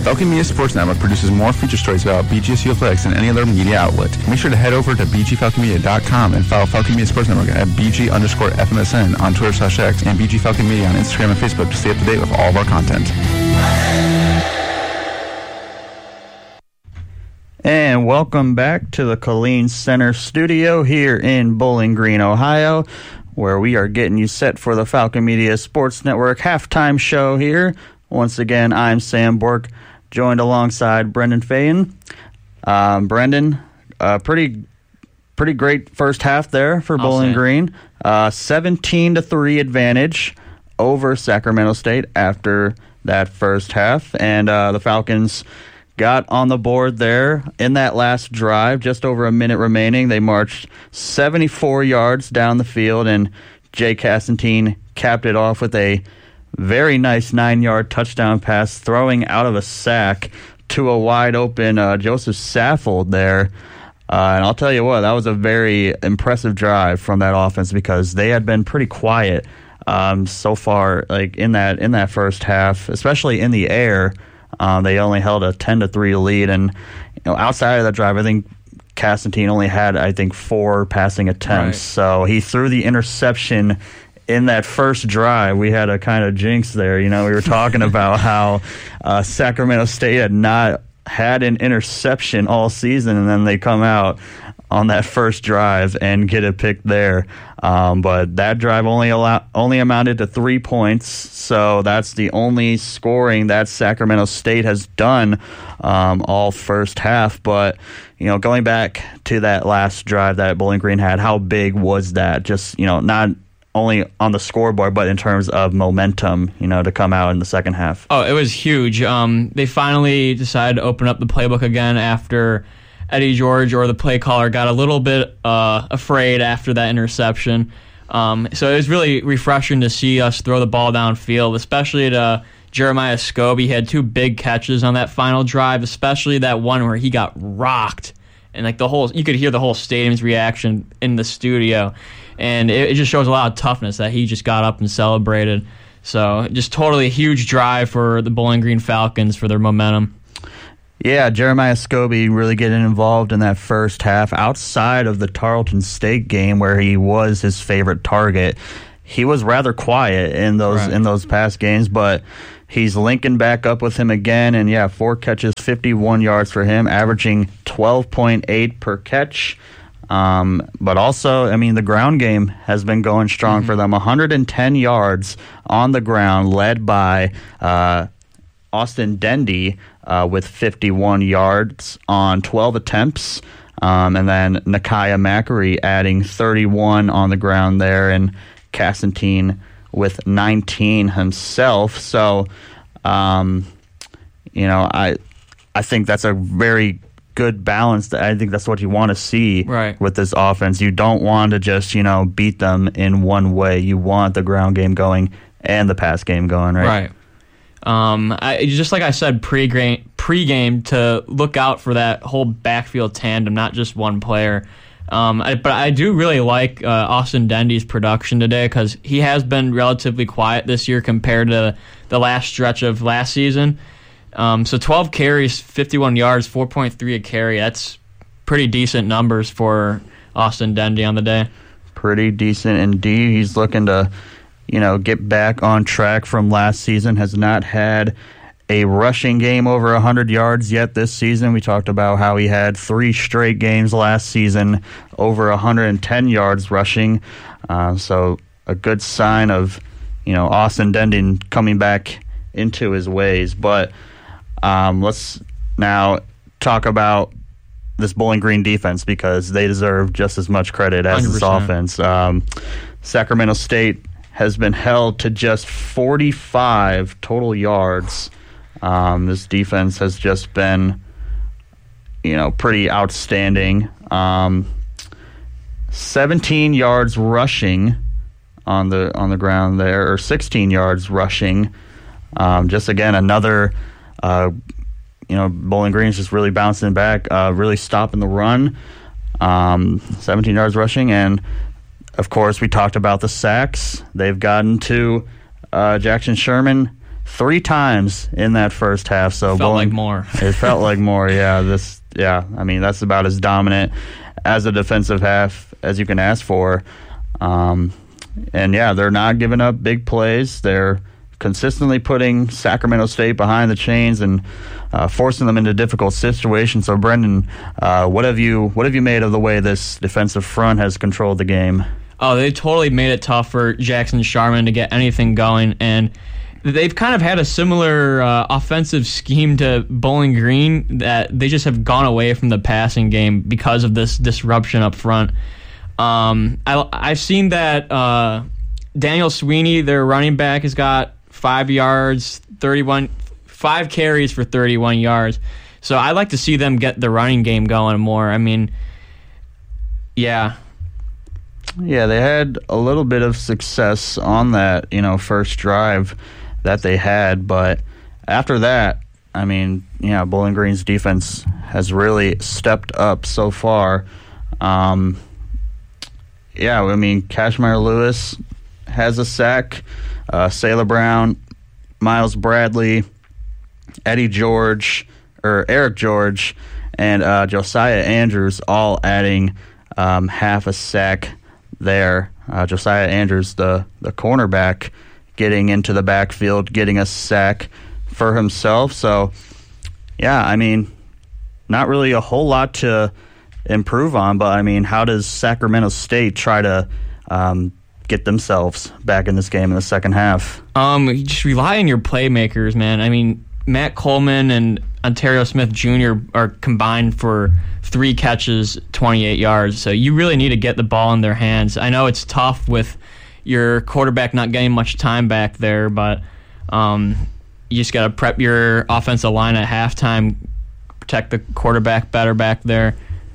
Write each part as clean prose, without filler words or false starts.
Falcon Media Sports Network produces more feature stories about BGSU athletics than any other media outlet. Make sure to head over to bgfalconmedia.com and follow Falcon Media Sports Network at BG_FMSN on Twitter/X and BG Falcon Media on Instagram and Facebook to stay up to date with all of our content. And welcome back to the Colleen Center studio here in Bowling Green, Ohio, where we are getting you set for the Falcon Media Sports Network halftime show here. Once again, I'm Sam Bork, joined alongside Brendan Fayen. Brendan, pretty great first half there for Bowling Green. 17-3 advantage over Sacramento State after that first half, and the Falcons got on the board there in that last drive, just over a minute remaining. They marched 74 yards down the field, and Jay Castantine capped it off with a very nice 9-yard touchdown pass, throwing out of a sack to a wide-open Joseph Saffold there. And I'll tell you what, that was a very impressive drive from that offense because they had been pretty quiet so far, like in that first half, especially in the air. They only held a 10-3 lead, and outside of that drive, I think Castantine only had 4 passing attempts. Right. So he threw the interception in that first drive. We had a kind of jinx there. We were talking about how Sacramento State had not had an interception all season, and then they come out on that first drive and get a pick there. But that drive only amounted to 3 points, so that's the only scoring that Sacramento State has done all first half. But, going back to that last drive that Bowling Green had, how big was that? Just, not only on the scoreboard, but in terms of momentum, to come out in the second half. Oh, it was huge. They finally decided to open up the playbook again after Eddie George, or the play caller, got a little bit afraid after that interception. So it was really refreshing to see us throw the ball downfield, especially to Jeremiah Scobie. He had 2 big catches on that final drive, especially that one where he got rocked. And you could hear the whole stadium's reaction in the studio. And it just shows a lot of toughness that he just got up and celebrated. So just totally a huge drive for the Bowling Green Falcons for their momentum. Yeah, Jeremiah Scobie really getting involved in that first half. Outside of the Tarleton State game, where he was his favorite target, he was rather quiet in those past games, but he's linking back up with him again, and 4 catches, 51 yards for him, averaging 12.8 per catch. But also, the ground game has been going strong for them. 110 yards on the ground, led by Austin Dendy with 51 yards on 12 attempts. And then Nakiah Macri adding 31 on the ground there, and Castantine with 19 himself. So, I think that's a very good balance. I think that's what you want to see with this offense. You don't want to just, beat them in one way. You want the ground game going and the pass game going, right? Just like I said pregame, to look out for that whole backfield tandem, not just one player. But I do really like Austin Dendy's production today, because he has been relatively quiet this year compared to the last stretch of last season. So 12 carries, 51 yards, 4.3 a carry. That's pretty decent numbers for Austin Dendy on the day. Pretty decent indeed. He's looking to, get back on track from last season. Has not had a rushing game over 100 yards yet this season. We talked about how he had 3 straight games last season over 110 yards rushing. So a good sign of, Austin Dendy coming back into his ways. But let's now talk about this Bowling Green defense, because they deserve just as much credit as 100%. This offense. Sacramento State has been held to just 45 total yards. This defense has just been, pretty outstanding. 17 yards rushing on the ground there, or 16 yards rushing. Just again, another, Bowling Green's just really bouncing back, really stopping the run. 17 yards rushing, and of course we talked about the sacks. They've gotten to Jackson Sherman 3 times in that first half. So felt like more. It felt like more. Yeah. I mean, that's about as dominant as a defensive half as you can ask for. And yeah, they're not giving up big plays. They're consistently putting Sacramento State behind the chains and forcing them into difficult situations. So, Brendan, what have you made of the way this defensive front has controlled the game? Oh, they totally made it tough for Jackson Sharman to get anything going, and they've kind of had a similar offensive scheme to Bowling Green, that they just have gone away from the passing game because of this disruption up front. I've seen that Daniel Sweeney, their running back, has got 5 carries for 31 yards. So I'd like to see them get the running game going more. I mean, yeah. Yeah, they had a little bit of success on that, first drive that they had, but after that, I mean, Bowling Green's defense has really stepped up so far. I mean, Cashmere Lewis has a sack. Sailor Brown, Miles Bradley, Eric George, and Josiah Andrews all adding half a sack there. Josiah Andrews, the cornerback, getting into the backfield, getting a sack for himself. So, yeah, I mean, not really a whole lot to improve on, but, I mean, how does Sacramento State try to get themselves back in this game in the second half? You just rely on your playmakers, man. I mean, Matt Coleman and Ontario Smith Jr. are combined for 3 catches, 28 yards. So you really need to get the ball in their hands. I know it's tough with your quarterback not getting much time back there, but you just got to prep your offensive line at halftime, protect the quarterback better back there.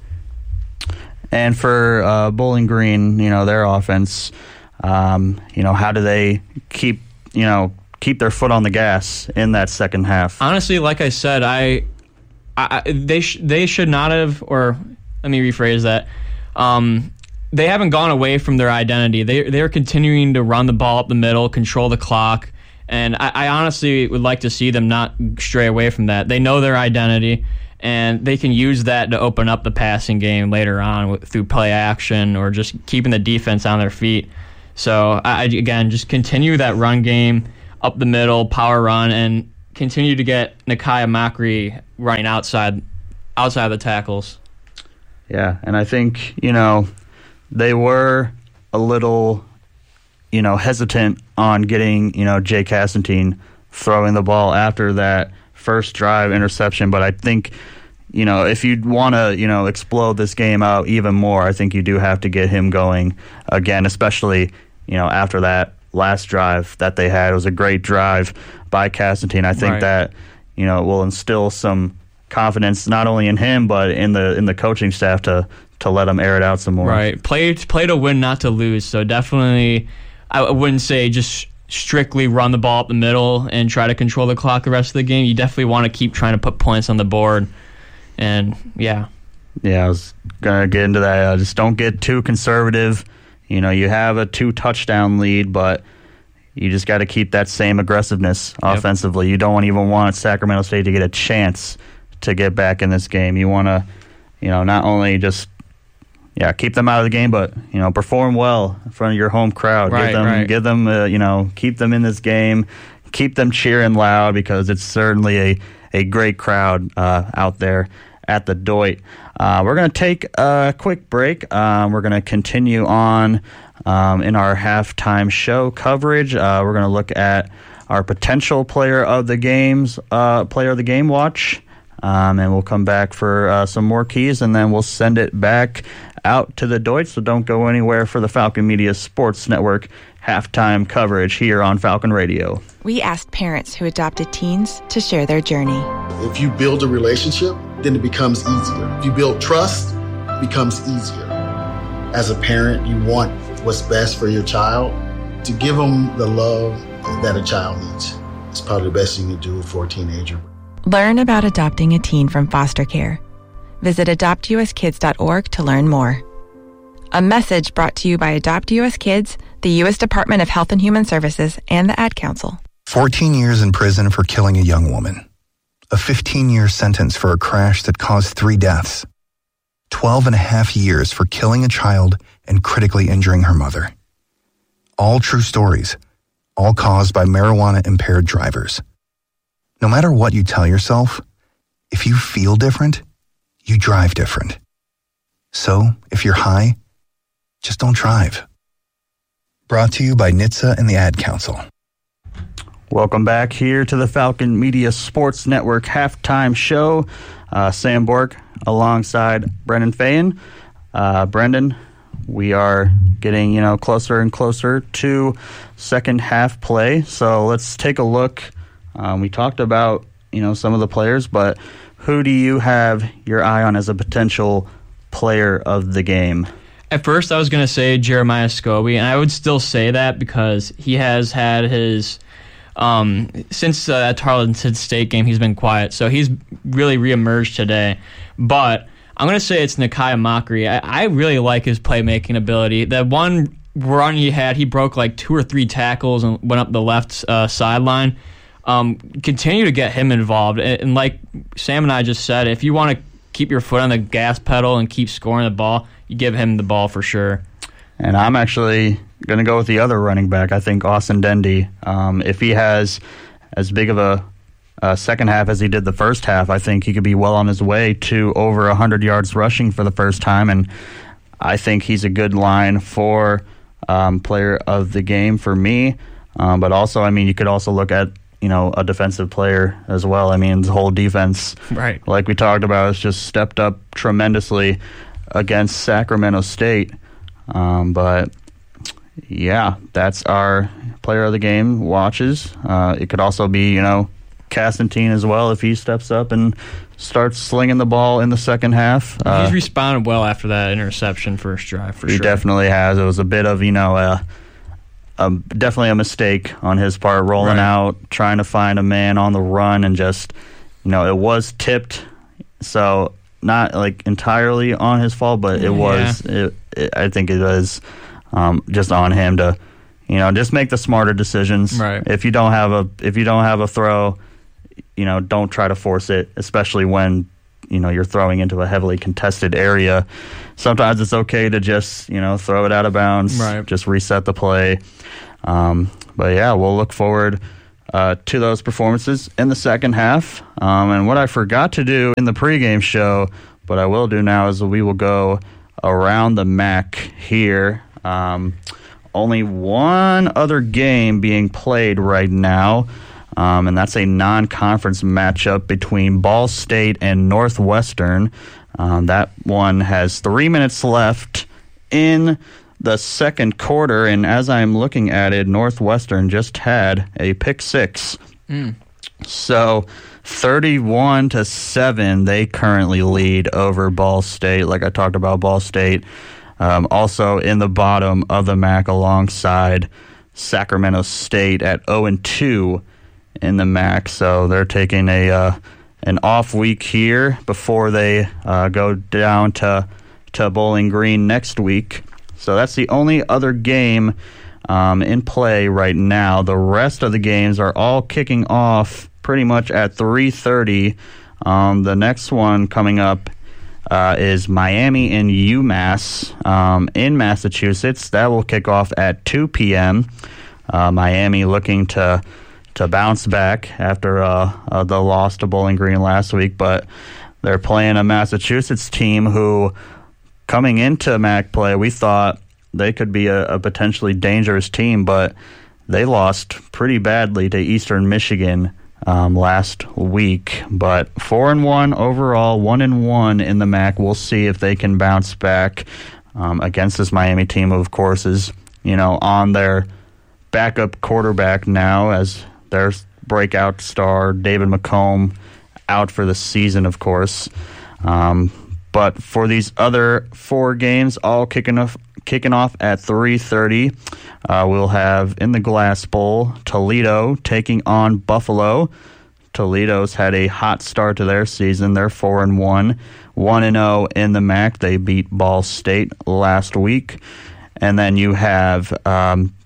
And for Bowling Green, their offense, how do they keep their foot on the gas in that second half? Honestly, like I said, they should not have, or let me rephrase that. They haven't gone away from their identity. They're continuing to run the ball up the middle, control the clock, and I honestly would like to see them not stray away from that. They know their identity, and they can use that to open up the passing game later on through play action or just keeping the defense on their feet. So, again, just continue that run game up the middle, power run, and continue to get Nakia Makri running outside the tackles. Yeah, and I think, they were a little, hesitant on getting, Jay Castantine throwing the ball after that first drive interception. But I think, if you'd want to, explode this game out even more, I think you do have to get him going again, especially, after that last drive that they had. It was a great drive by Castantine. I think that, will instill some confidence not only in him but in the coaching staff to let him air it out some more. Right. Play to win, not to lose. So definitely, I wouldn't say just strictly run the ball up the middle and try to control the clock the rest of the game. You definitely want to keep trying to put points on the board. And yeah. Yeah, I was going to get into that. Just don't get too conservative. You have a 2-touchdown lead, but you just got to keep that same aggressiveness offensively. You don't even want Sacramento State to get a chance to get back in this game. You want to, not only just keep them out of the game, but perform well in front of your home crowd. Give them, keep them in this game. Keep them cheering loud because it's certainly a great crowd out there at the Doit. We're going to take a quick break. We're going to continue on in our halftime show coverage. We're going to look at our potential player of the game watch. And we'll come back for some more keys, and then we'll send it back out to the Doit. So don't go anywhere for the Falcon Media Sports Network halftime coverage here on Falcon Radio. We asked parents who adopted teens to share their journey. If you build a relationship, then it becomes easier. If you build trust, it becomes easier. As a parent, you want what's best for your child. To give them the love that a child needs, it's probably the best thing you can do for a teenager. Learn about adopting a teen from foster care. Visit adoptuskids.org to learn more. A message brought to you by Adopt US Kids, the U.S. Department of Health and Human Services, and the Ad Council. 14 years in prison for killing a young woman. A 15-year sentence for a crash that caused 3 deaths. 12 and a half years for killing a child and critically injuring her mother. All true stories, all caused by marijuana-impaired drivers. No matter what you tell yourself, if you feel different, you drive different. So, if you're high, just don't drive. Brought to you by NHTSA and the Ad Council. Welcome back here to the Falcon Media Sports Network halftime show. Sam Bork alongside Brendan Fayen. Brendan, we are getting closer and closer to second half play. So let's take a look. We talked about some of the players, but who do you have your eye on as a potential player of the game? At first, I was going to say Jeremiah Scobie, and I would still say that because he has had his since that Tarleton State game, he's been quiet, so he's really reemerged today. But I'm going to say it's Nakia Mockery. I really like his playmaking ability. That one run he had, he broke like 2 or 3 tackles and went up the left sideline. Continue to get him involved. And like Sam and I just said, if you want to keep your foot on the gas pedal and keep scoring the ball, you give him the ball for sure. And I'm actually going to go with the other running back. I think Austin Dendy. If he has as big of a second half as he did the first half, I think he could be well on his way to over 100 yards rushing for the first time. And I think he's a good line for player of the game for me. But also, you could also look at a defensive player as well. The whole defense, right, like we talked about, has just stepped up tremendously against Sacramento State. But yeah, that's our player of the game watches. It could also be, Castantine as well if he steps up and starts slinging the ball in the second half. He's responded well after that interception first drive, for sure. He definitely has. It was a bit of, definitely a mistake on his part, rolling out, trying to find a man on the run, and just, it was tipped. So not like entirely on his fault, but it was. I think it was just on him to, just make the smarter decisions. Right. If you don't have a throw, don't try to force it, especially when you're throwing into a heavily contested area. Sometimes it's okay to just throw it out of bounds. Right. Just reset the play. But yeah, we'll look forward to those performances in the second half. And what I forgot to do in the pregame show, but I will do now, is we will go around the MAC here. Only one other game being played right now, and that's a non-conference matchup between Ball State and Northwestern. That one has 3 minutes left in the second quarter, and as I'm looking at it, Northwestern just had a pick six. So 31-7, they currently lead over Ball State. Like I talked about, Ball State also in the bottom of the MAC alongside Sacramento State at 0-2 in the MAC. So they're taking an off week here before they go down to Bowling Green next week. So that's the only other game in play right now. The rest of the games are all kicking off pretty much at 3:30. The next one coming up is Miami and UMass in Massachusetts. That will kick off at 2 p.m. Miami looking to bounce back after the loss to Bowling Green last week, but they're playing a Massachusetts team who, coming into MAC play, we thought they could be a potentially dangerous team, but they lost pretty badly to Eastern Michigan last week. But 4-1 overall, 1-1 in the MAC. We'll see if they can bounce back against this Miami team, who, of course, is on their backup quarterback now, as their breakout star David McComb out for the season, of course. But for these other 4 games, all kicking off at 3:30, we'll have in the Glass Bowl Toledo taking on Buffalo. Toledo's had a hot start to their season. They're 4-1, 1-0 in the MAC. They beat Ball State last week. And then you have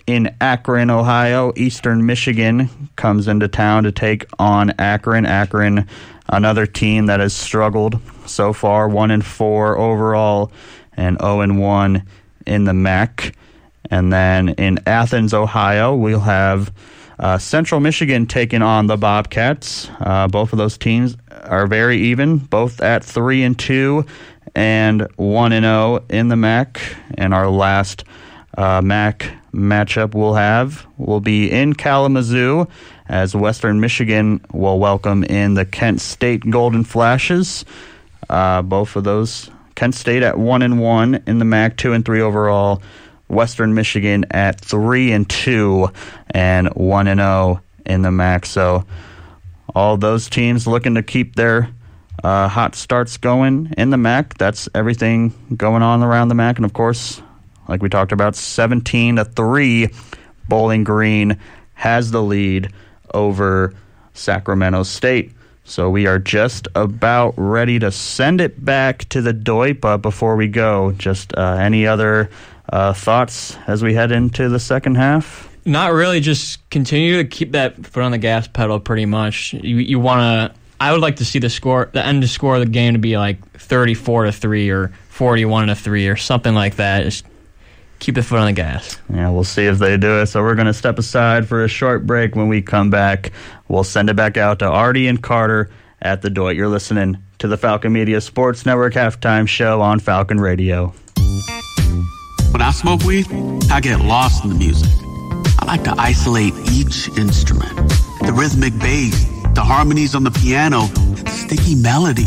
in Akron, Ohio, Eastern Michigan comes into town to take on Akron. Akron, another team that has struggled so far, 1-4 overall and 0-1 in the MAC. And then in Athens, Ohio, we'll have Central Michigan taking on the Bobcats. Both of those teams are very even, both at 3-2 and 1-0 in the MAC. And our last MAC matchup will be in Kalamazoo, as Western Michigan will welcome in the Kent State Golden Flashes. Both of those, Kent State at 1-1 in the MAC, 2-3 overall. Western Michigan at 3-2 and 1-0 in the MAC. So all those teams looking to keep their hot starts going in the MAC. That's everything going on around the MAC. And of course, like we talked about, 17-3, Bowling Green has the lead over Sacramento State. So we are just about ready to send it back to the Doip. But before we go, just any other thoughts as we head into the second half? Not really. Just continue to keep that foot on the gas pedal. Pretty much. You want to. I would like to see the end score of the game to be like 34-3 or 41-3 or something like that. Just keep the foot on the gas. Yeah, we'll see if they do it. So we're going to step aside for a short break. When we come back, we'll send it back out to Artie and Carter at the Doit. You're listening to the Falcon Media Sports Network halftime show on Falcon Radio. When I smoke weed, I get lost in the music. I like to isolate each instrument. The rhythmic bass, the harmonies on the piano, the sticky melody.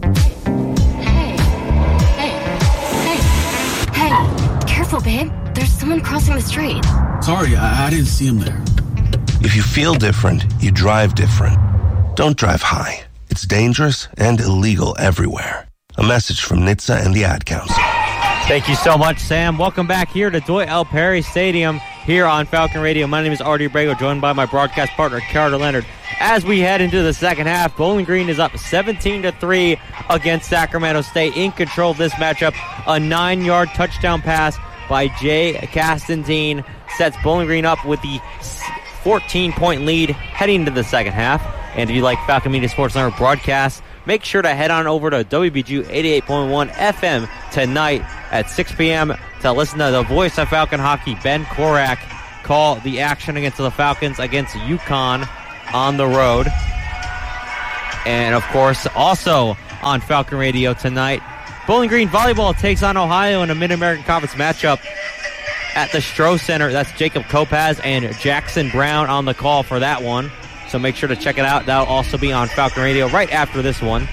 Hey, careful, babe. There's someone crossing the street. Sorry, I didn't see him there. If you feel different, you drive different. Don't drive high. It's dangerous and illegal everywhere. A message from NHTSA and the Ad Council. Thank you so much, Sam. Welcome back here to Doyle L. Perry Stadium here on Falcon Radio. My name is Artie Abrego, joined by my broadcast partner, Carter Leonard. As we head into the second half, Bowling Green is up 17-3 against Sacramento State. In control of this matchup, a 9-yard touchdown pass by Jay Castantine sets Bowling Green up with the 14-point lead heading into the second half. And if you like Falcon Media Sports Network broadcasts, make sure to head on over to WBGU 88.1 FM tonight at 6 p.m. to listen to the voice of Falcon hockey, Ben Korak, call the action against the Falcons against UConn on the road. And, of course, also on Falcon Radio tonight, Bowling Green Volleyball takes on Ohio in a Mid-American Conference matchup at the Stroh Center. That's Jacob Kopaz and Jackson Brown on the call for that one. So make sure to check it out. That'll also be on Falcon Radio right after this one.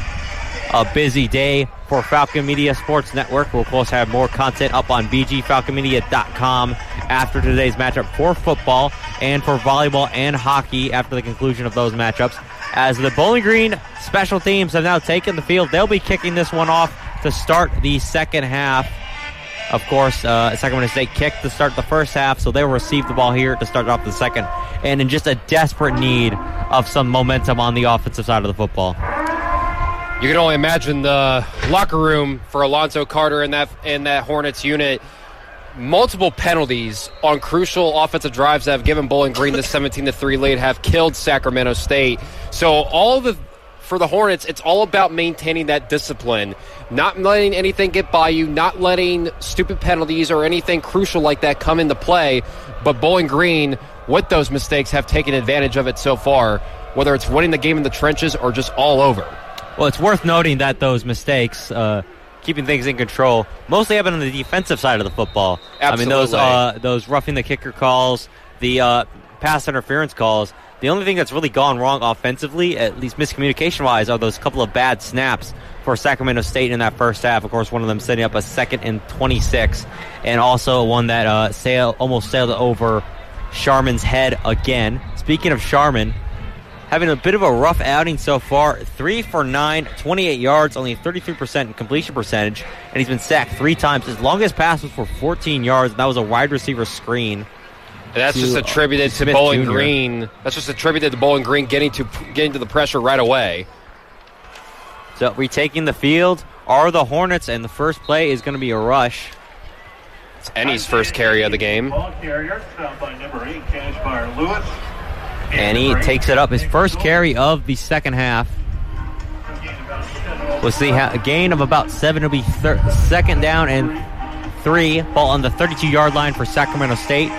A busy day for Falcon Media Sports Network. We'll, of course, have more content up on bgfalconmedia.com after today's matchup for football and for volleyball and hockey after the conclusion of those matchups. As the Bowling Green special teams have now taken the field, they'll be kicking this one off to start the second half. Of course, Sacramento State kicked to start the first half, so they will receive the ball here to start off the second. And in just a desperate need of some momentum on the offensive side of the football. You can only imagine the locker room for Alonzo Carter and that Hornets unit. Multiple penalties on crucial offensive drives that have given Bowling Green the 17-3 lead have killed Sacramento State. So for the Hornets, it's all about maintaining that discipline, not letting anything get by you, not letting stupid penalties or anything crucial like that come into play. But Bowling Green, with those mistakes, have taken advantage of it so far, whether it's winning the game in the trenches or just all over. Well, it's worth noting that those mistakes, keeping things in control, mostly happen on the defensive side of the football. Absolutely. I mean, those roughing the kicker calls, the pass interference calls, the only thing that's really gone wrong offensively, at least miscommunication-wise, are those couple of bad snaps for Sacramento State in that first half. Of course, one of them setting up a 2nd and 26, and also one that almost sailed over Sharman's head again. Speaking of Sharman, having a bit of a rough outing so far. 3 for 9, 28 yards, only 33% completion percentage, and he's been sacked 3 times. His longest pass was for 14 yards, and that was a wide receiver screen. And that's just attributed to Bowling Green. That's just attributed to Bowling Green getting to the pressure right away. So retaking the field are the Hornets, and the first play is going to be a rush. Ennie's first carry of the game. Annie takes it up. His first carry of the second half. We'll see a gain of about 7. It'll be second down and 3. Ball on the 32-yard line for Sacramento State.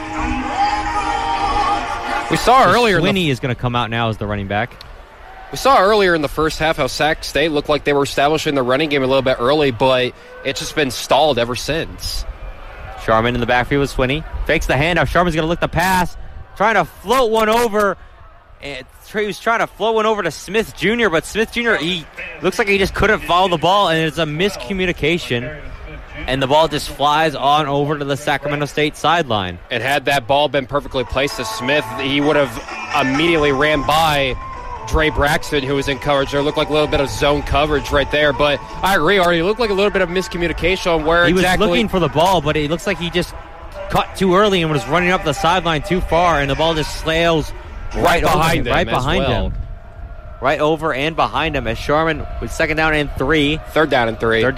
We saw earlier. Swinney is going to come out now as the running back. We saw earlier in the first half how Sac State looked like they were establishing the running game a little bit early, but it's just been stalled ever since. Sharman in the backfield with Swinney. Fakes the handoff. Sharman's going to look the pass. Trying to float one over. He was trying to float one over to Smith Jr., but Smith Jr., he looks like he just couldn't follow the ball, and it's a miscommunication. And the ball just flies on over to the Sacramento State sideline. And had that ball been perfectly placed to Smith, he would have immediately ran by Dre Braxton, who was in coverage. There looked like a little bit of zone coverage right there. But I agree, Artie. It looked like a little bit of miscommunication on where he exactly... was looking for the ball, but it looks like he just cut too early and was running up the sideline too far, and the ball just sails right behind him. Right over and behind him as Sharman with second down and 3. Third down and 3.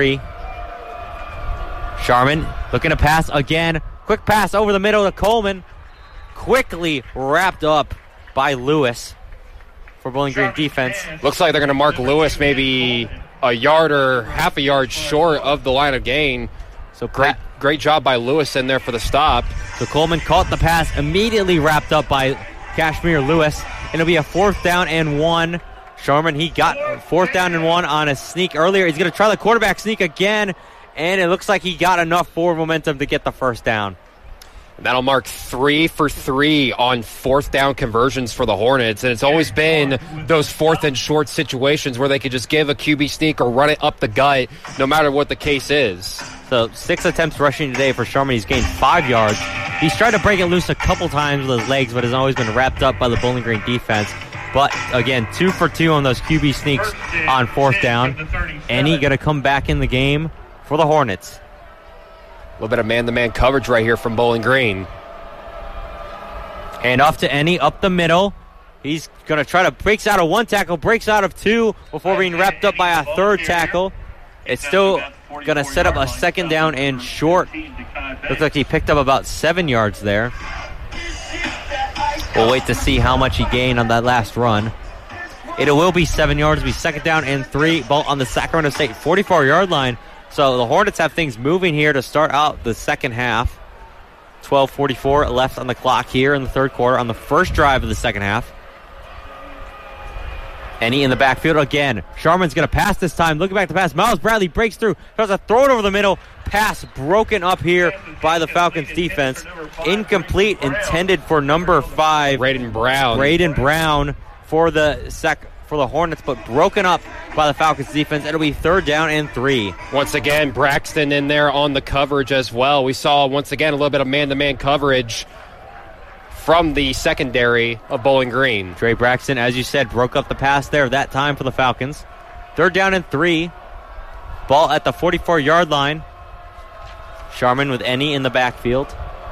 Sharman looking to pass again. Quick pass over the middle to Coleman. Quickly wrapped up by Lewis for Bowling Green defense. Looks like they're going to mark Lewis maybe a yard or half a yard short of the line of gain. So great job by Lewis in there for the stop. So Coleman caught the pass, immediately wrapped up by Kashmir Lewis. It'll be a 4th down and 1. Sharman, he got 4th down and 1 on a sneak earlier. He's going to try the quarterback sneak again, and it looks like he got enough forward momentum to get the first down. That'll mark 3 for 3 on 4th down conversions for the Hornets. And it's always been those 4th and short situations where they could just give a QB sneak or run it up the gut, no matter what the case is. So 6 attempts rushing today for Sharman. He's gained 5 yards. He's tried to break it loose a couple times with his legs, but has always been wrapped up by the Bowling Green defense. But again, 2 for 2 on those QB sneaks on 4th down. Annie going to come back in the game for the Hornets. A little bit of man-to-man coverage right here from Bowling Green. And off to Ennie, up the middle. He's going to try to breaks out of 1 tackle, breaks out of 2 before being wrapped up by a 3rd tackle. It's still going to set up a second down and short. Looks like he picked up about 7 yards there. We'll wait to see how much he gained on that last run. It will be 7 yards. It'll be second down and 3. Ball on the Sacramento State 44-yard line. So the Hornets have things moving here to start out the second half. 12:44 left on the clock here in the third quarter on the first drive of the second half. Ennie in the backfield again. Sharman's going to pass this time. Looking back to pass. Miles Bradley breaks through. Tries to throw it over the middle. Pass broken up here by the Falcons defense. Incomplete, intended for number 5. Braden Brown for the Hornets, but broken up by the Falcons defense. It'll be 3rd down and 3. Once again, Braxton in there on the coverage as well. We saw, once again, a little bit of man-to-man coverage from the secondary of Bowling Green. Dre Braxton, as you said, broke up the pass there that time for the Falcons. 3rd down and 3. Ball at the 44-yard line. Sharman with Ennie in the backfield.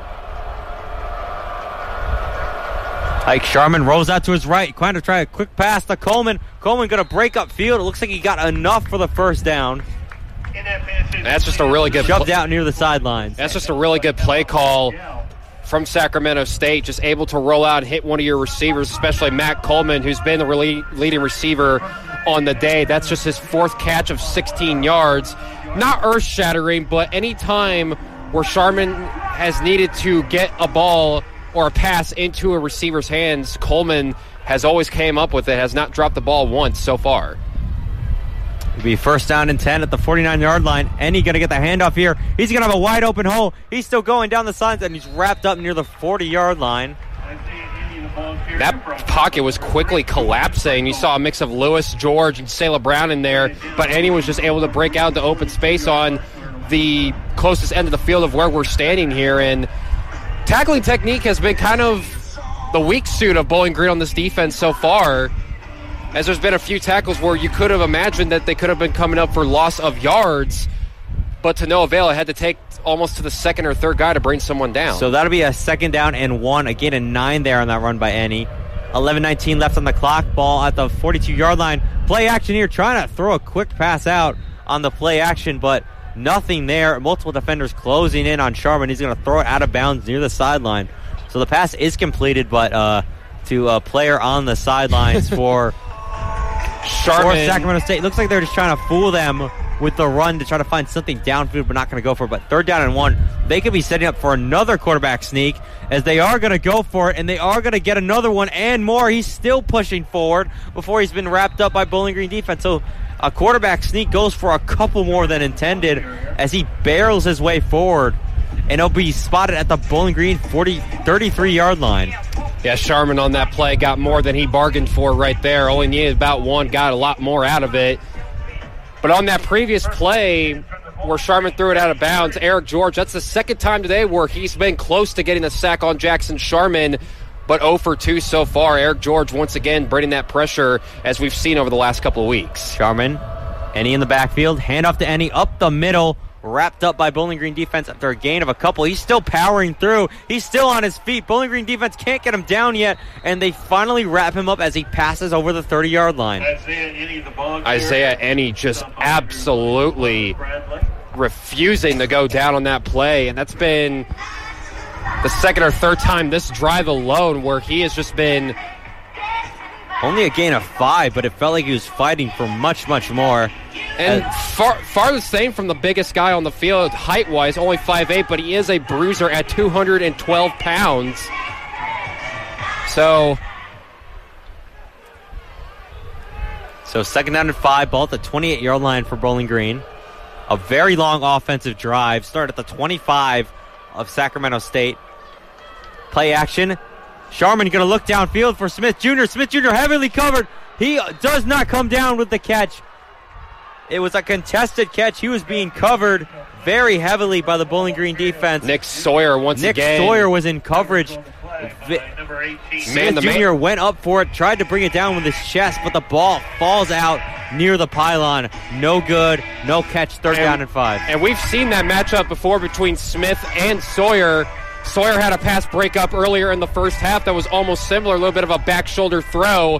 Ike Sharman rolls out to his right, trying to try a quick pass to Coleman. Coleman going to break up field. It looks like he got enough for the first down. That's just a really good shoved out near the sidelines. That's just a really good play call from Sacramento State. Just able to roll out and hit one of your receivers, especially Matt Coleman, who's been the leading receiver on the day. That's just his 4th catch of 16 yards. Not earth-shattering, but any time where Sharman has needed to get a ball or a pass into a receiver's hands, Coleman has always came up with it, has not dropped the ball once so far. It'll be 1st down and 10 at the 49-yard line. Ennie going to get the handoff here. He's going to have a wide open hole. He's still going down the sides, and he's wrapped up near the 40-yard line. That pocket was quickly collapsing. You saw a mix of Lewis, George, and Selah Brown in there, but Ennie was just able to break out into open space on the closest end of the field of where we're standing here, and tackling technique has been kind of the weak suit of Bowling Green on this defense so far, as there's been a few tackles where you could have imagined that they could have been coming up for loss of yards, but to no avail. It had to take almost to the 2nd or 3rd guy to bring someone down. So that'll be a 2nd down and 1. Again, a 9 there on that run by Ennie. 11:19 left on the clock. Ball at the 42-yard line. Play action here, trying to throw a quick pass out on the play action, but Nothing there. Multiple defenders closing in on Sharman. He's going to throw it out of bounds near the sideline. So the pass is completed, but to a player on the sidelines for Sacramento State. Looks like they're just trying to fool them with the run to try to find something downfield, but not going to go for it. But 3rd down and 1, they could be setting up for another quarterback sneak, as they are going to go for it, and they are going to get another one and more. He's still pushing forward before he's been wrapped up by Bowling Green defense. So a quarterback sneak goes for a couple more than intended as he barrels his way forward, and he'll be spotted at the Bowling Green 33-yard line. Yeah, Sharman on that play got more than he bargained for right there. Only needed about one, got a lot more out of it. But on that previous play where Sharman threw it out of bounds, Eric George, that's the second time today where he's been close to getting a sack on Jackson Sharman, but 0 for 2 so far. Eric George once again bringing that pressure as we've seen over the last couple of weeks. Sharman, Ennie in the backfield, handoff to Ennie up the middle, wrapped up by Bowling Green defense after a gain of a couple. He's still powering through. He's still on his feet. Bowling Green defense can't get him down yet, and they finally wrap him up as he passes over the 30-yard line. Isaiah Ennie just absolutely refusing to go down on that play, and that's been the second or third time this drive alone where he has just been... Only a gain of 5, but it felt like he was fighting for much, much more. And far the same from the biggest guy on the field, height-wise, only 5'8", but he is a bruiser at 212 pounds. So 2nd down and 5, ball at the 28-yard line for Bowling Green. A very long offensive drive. Start at the 25 of Sacramento State. Play action. Sharman going to look downfield for Smith Jr. Smith Jr. heavily covered. He does not come down with the catch. It was a contested catch. He was being covered very heavily by the Bowling Green defense. Nick Sawyer once again. Nick Sawyer was in coverage. Smith Jr. went up for it, tried to bring it down with his chest, but the ball falls out near the pylon. No good, no catch, 3rd down and 5. And we've seen that matchup before between Smith and Sawyer. Sawyer had a pass breakup earlier in the first half that was almost similar, a little bit of a back shoulder throw.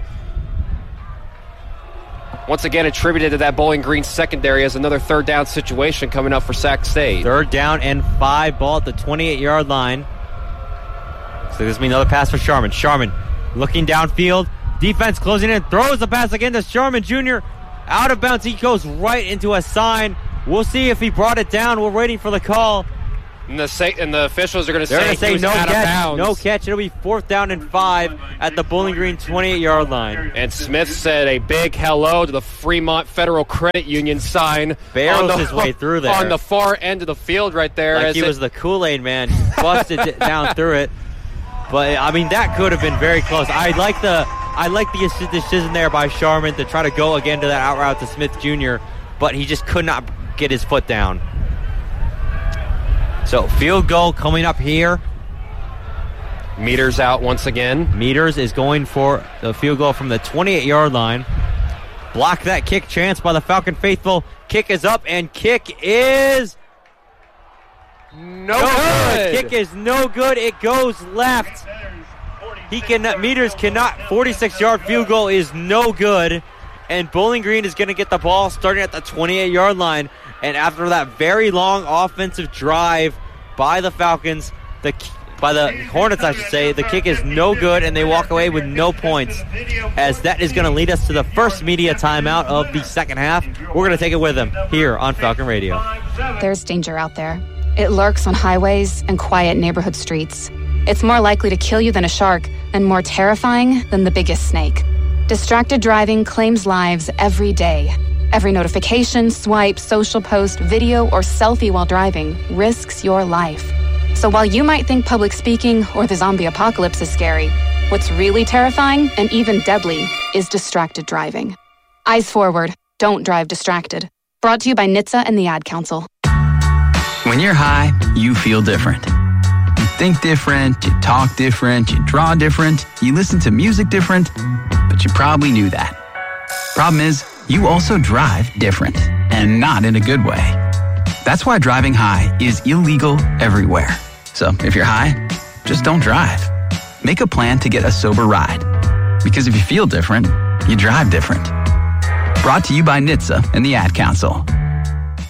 Once again attributed to that Bowling Green secondary as another 3rd down situation coming up for Sac State. 3rd down and 5, ball at the 28-yard line. So this will be another pass for Sharman. Sharman looking downfield. Defense closing in. Throws the pass again to Sharman Jr. Out of bounds. He goes right into a sign. We'll see if he brought it down. We're waiting for the call. And the officials are going to say no out catch. Of bounds. No catch. It'll be 4th down and 5 at the Bowling Green 28-yard line. And Smith said a big hello to the Fremont Federal Credit Union sign. Barrels his way through there. On the far end of the field right there. Like he was the Kool-Aid man. Busted down through it. But, I mean, that could have been very close. I like the decision there by Sharman to try to go again to that out route to Smith Jr., but he just could not get his foot down. So, field goal coming up here. Meters out once again. Meters is going for the field goal from the 28-yard line. Block that kick chance by the Falcon faithful. Kick is up, and kick is... No good. Kick is no good. It goes left. Meters cannot. 46-yard field goal is no good. And Bowling Green is going to get the ball starting at the 28-yard line. And after that very long offensive drive by the Falcons, by the Hornets, I should say, the kick is no good, and they walk away with no points. As that is going to lead us to the first media timeout of the second half. We're going to take it with them here on Falcon Radio. There's danger out there. It lurks on highways and quiet neighborhood streets. It's more likely to kill you than a shark, and more terrifying than the biggest snake. Distracted driving claims lives every day. Every notification, swipe, social post, video, or selfie while driving risks your life. So while you might think public speaking or the zombie apocalypse is scary, what's really terrifying and even deadly is distracted driving. Eyes forward. Don't drive distracted. Brought to you by NHTSA and the Ad Council. When you're high, you feel different. You think different, you talk different, you draw different, you listen to music different, but you probably knew that. Problem is, you also drive different, and not in a good way. That's why driving high is illegal everywhere. So if you're high, just don't drive. Make a plan to get a sober ride. Because if you feel different, you drive different. Brought to you by NHTSA and the Ad Council.